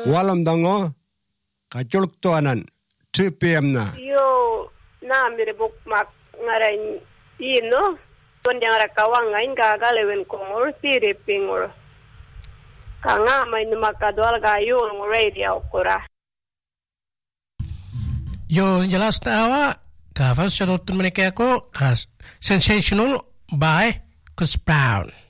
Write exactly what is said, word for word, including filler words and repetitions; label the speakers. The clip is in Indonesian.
Speaker 1: walam dango kacul tuanan two p.m. na.
Speaker 2: Yo na mire buk mak ngaran ino ton yang rakawang ngain gagalewin kongor siri pingor. Kanga may numakadwal gayon ng radio kura.
Speaker 3: Yo jelas tawa kafas syarotun mereka ko sensational by Chris Brown.